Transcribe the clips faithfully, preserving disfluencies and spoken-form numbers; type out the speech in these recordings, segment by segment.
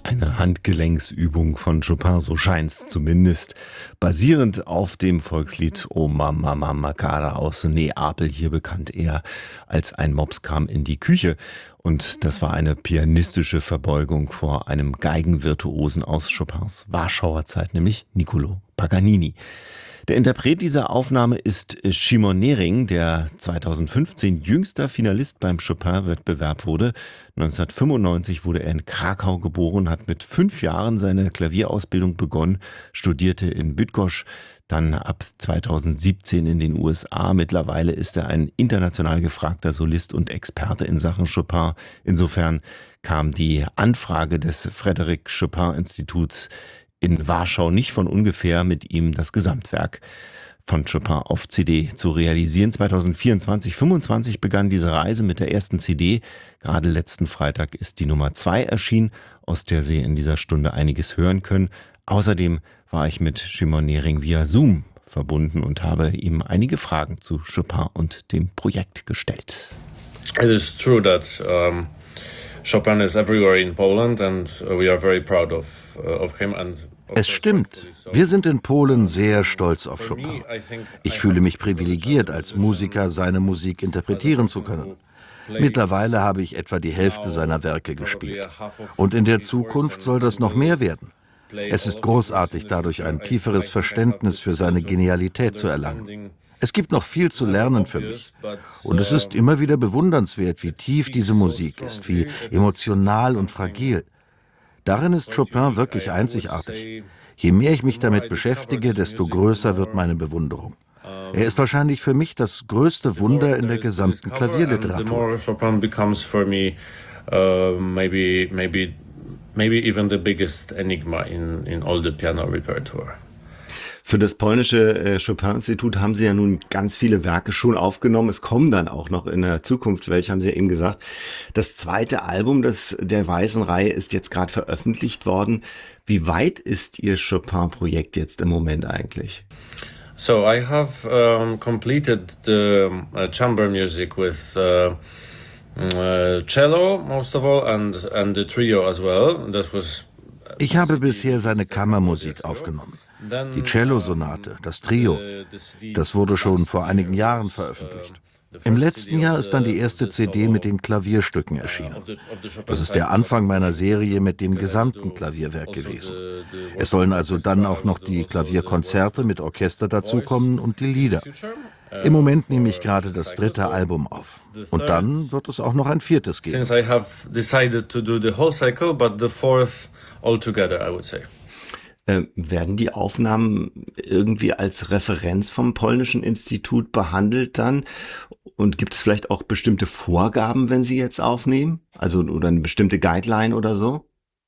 Eine Handgelenksübung von Chopin, so scheint's zumindest, basierend auf dem Volkslied O Mamma Mamma Cara aus Neapel, hier bekannt eher als Ein Mops kam in die Küche. Und das war eine pianistische Verbeugung vor einem Geigenvirtuosen aus Chopins Warschauer Zeit, nämlich Niccolò Paganini. Der Interpret dieser Aufnahme ist Szymon Nering, der zweitausendfünfzehn jüngster Finalist beim Chopin-Wettbewerb wurde. neunzehnhundertfünfundneunzig wurde er in Krakau geboren, hat mit fünf Jahren seine Klavierausbildung begonnen, studierte in Bydgoszcz, dann ab zweitausendsiebzehn in den U S A. Mittlerweile ist er ein international gefragter Solist und Experte in Sachen Chopin. Insofern kam die Anfrage des Frédéric Chopin-Instituts in Warschau nicht von ungefähr, mit ihm das Gesamtwerk von Chopin auf C D zu realisieren. zweitausendvierundzwanzig fünfundzwanzig begann diese Reise mit der ersten C D. Gerade letzten Freitag ist die Nummer zwei erschienen, aus der Sie in dieser Stunde einiges hören können. Außerdem war ich mit Szymon Nering via Zoom verbunden und habe ihm einige Fragen zu Chopin und dem Projekt gestellt. It is true that um Chopin is everywhere in Poland and we are very proud of, uh, of him. And es stimmt. Wir sind in Polen sehr stolz auf Chopin. Ich fühle mich privilegiert, als Musiker seine Musik interpretieren zu können. Mittlerweile habe ich etwa die Hälfte seiner Werke gespielt. Und in der Zukunft soll das noch mehr werden. Es ist großartig, dadurch ein tieferes Verständnis für seine Genialität zu erlangen. Es gibt noch viel zu lernen für mich. Und es ist immer wieder bewundernswert, wie tief diese Musik ist, wie emotional und fragil. Darin ist Chopin wirklich einzigartig. Je mehr ich mich damit beschäftige, desto größer wird meine Bewunderung. Er ist wahrscheinlich für mich das größte Wunder in der gesamten Klavierliteratur. Chopin becomes for me uh, maybe maybe maybe even the biggest enigma in in all the piano repertoire. Für das polnische äh, Chopin-Institut haben Sie ja nun ganz viele Werke schon aufgenommen. Es kommen dann auch noch in der Zukunft welche, haben Sie ja eben gesagt. Das zweite Album das der Weißen Reihe ist jetzt gerade veröffentlicht worden. Wie weit ist Ihr Chopin-Projekt jetzt im Moment eigentlich? So I have um, completed the uh, chamber music with uh, uh, cello most of all and and the trio as well. This was Ich habe bisher seine Kammermusik aufgenommen. Die Cello-Sonate, das Trio, das wurde schon vor einigen Jahren veröffentlicht. Im letzten Jahr ist dann die erste C D mit den Klavierstücken erschienen. Das ist der Anfang meiner Serie mit dem gesamten Klavierwerk gewesen. Es sollen also dann auch noch die Klavierkonzerte mit Orchester dazukommen und die Lieder. Im Moment nehme ich gerade das dritte Album auf. Und dann wird es auch noch ein viertes geben. Since I have decided to do the whole cycle, but the fourth altogether, I would say. Äh, werden die Aufnahmen irgendwie als Referenz vom polnischen Institut behandelt dann? Und gibt es vielleicht auch bestimmte Vorgaben, wenn Sie jetzt aufnehmen? Also oder eine bestimmte Guideline oder so?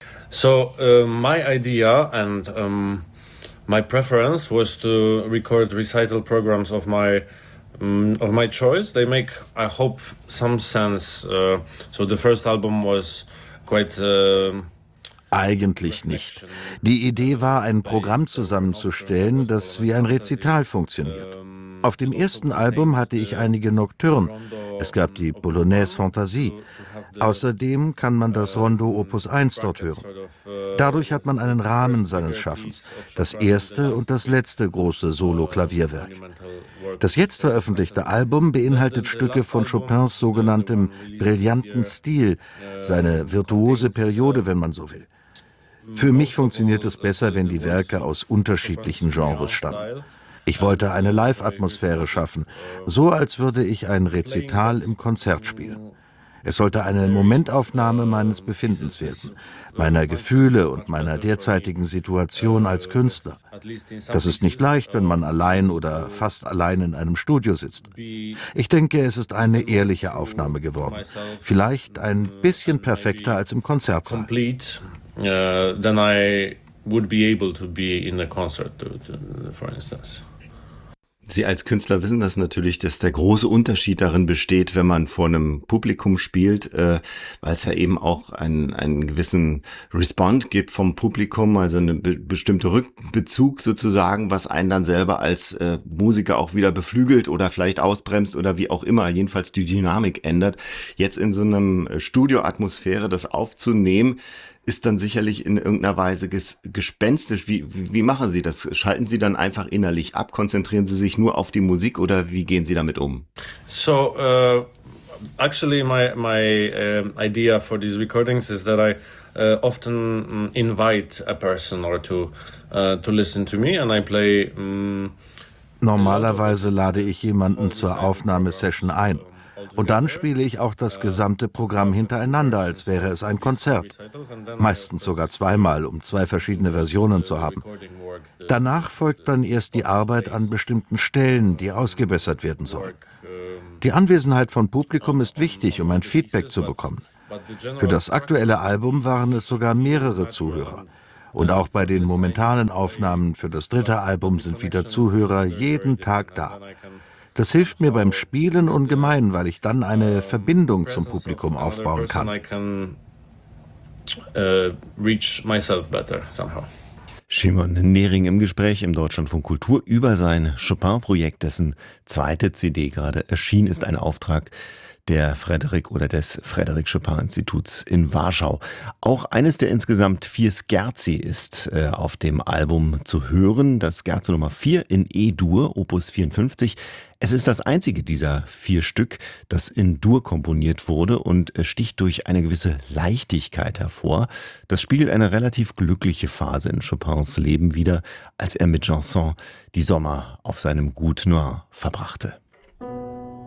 So uh, my idea and um, my preference was to record recital programs of my um, of my choice. They make, I hope, some sense. Uh, so the first album was quite uh, Eigentlich nicht. Die Idee war, ein Programm zusammenzustellen, das wie ein Rezital funktioniert. Auf dem ersten Album hatte ich einige Nocturnes. Es gab die Polonaise Fantasie. Außerdem kann man das Rondo Opus eins dort hören. Dadurch hat man einen Rahmen seines Schaffens. Das erste und das letzte große Solo-Klavierwerk. Das jetzt veröffentlichte Album beinhaltet Stücke von Chopins sogenanntem brillanten Stil, seine virtuose Periode, wenn man so will. Für mich funktioniert es besser, wenn die Werke aus unterschiedlichen Genres stammen. Ich wollte eine Live-Atmosphäre schaffen, so als würde ich ein Rezital im Konzert spielen. Es sollte eine Momentaufnahme meines Befindens werden, meiner Gefühle und meiner derzeitigen Situation als Künstler. Das ist nicht leicht, wenn man allein oder fast allein in einem Studio sitzt. Ich denke, es ist eine ehrliche Aufnahme geworden. Vielleicht ein bisschen perfekter als im Konzertsaal. Uh, then I would be able to be in a concert, to, to, for instance. Sie als Künstler wissen das natürlich, dass der große Unterschied darin besteht, wenn man vor einem Publikum spielt, äh, weil es ja eben auch einen, einen gewissen Respond gibt vom Publikum, also einen be- bestimmte Rückbezug sozusagen, was einen dann selber als äh, Musiker auch wieder beflügelt oder vielleicht ausbremst oder wie auch immer, jedenfalls die Dynamik ändert. Jetzt in so einem Studioatmosphäre das aufzunehmen, ist dann sicherlich in irgendeiner Weise ges gespenstisch. Wie, wie, wie machen Sie das? Schalten Sie dann einfach innerlich ab? Konzentrieren Sie sich nur auf die Musik oder wie gehen Sie damit um? So, uh, actually my, my uh, idea for these recordings is that I uh, often invite a person or two uh, to listen to me and I play... Um, Normalerweise lade ich jemanden zur Aufnahmesession ein. Und dann spiele ich auch das gesamte Programm hintereinander, als wäre es ein Konzert. Meistens sogar zweimal, um zwei verschiedene Versionen zu haben. Danach folgt dann erst die Arbeit an bestimmten Stellen, die ausgebessert werden sollen. Die Anwesenheit von Publikum ist wichtig, um ein Feedback zu bekommen. Für das aktuelle Album waren es sogar mehrere Zuhörer. Und auch bei den momentanen Aufnahmen für das dritte Album sind wieder Zuhörer jeden Tag da. Das hilft mir beim Spielen ungemein, weil ich dann eine Verbindung zum Publikum aufbauen kann. Szymon Nering im Gespräch im Deutschlandfunk Kultur über sein Chopin-Projekt, dessen zweite C D gerade erschienen ist, ein Auftrag der Frédéric oder des Frédéric Chopin Instituts in Warschau. Auch eines der insgesamt vier Scherzi ist äh, auf dem Album zu hören. Das Scherzo Nummer vier in E-Dur, Opus vierundfünfzig. Es ist das einzige dieser vier Stück, das in Dur komponiert wurde und sticht durch eine gewisse Leichtigkeit hervor. Das spiegelt eine relativ glückliche Phase in Chopins Leben wider, als er mit Janson die Sommer auf seinem Gut Noir verbrachte.